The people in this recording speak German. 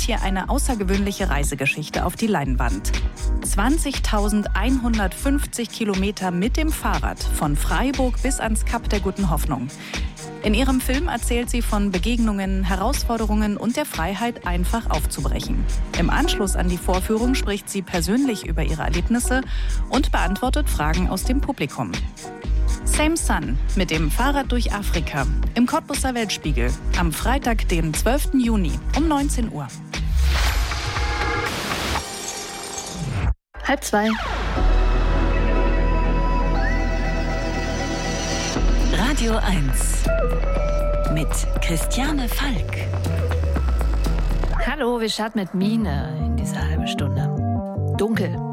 hier eine außergewöhnliche Reisegeschichte auf die Leinwand. 20.150 Kilometer mit dem Fahrrad von Freiburg bis ans Kap der Guten Hoffnung. In ihrem Film erzählt sie von Begegnungen, Herausforderungen und der Freiheit, einfach aufzubrechen. Im Anschluss an die Vorführung spricht sie persönlich über ihre Erlebnisse und beantwortet Fragen aus dem Publikum. Same Sun mit dem Fahrrad durch Afrika im Cottbuser Weltspiegel am Freitag, den 12. Juni um 19 Uhr. 1:30. Radio 1 mit Christiane Falk. Hallo, wir starten mit Mine in dieser halben Stunde. Dunkel,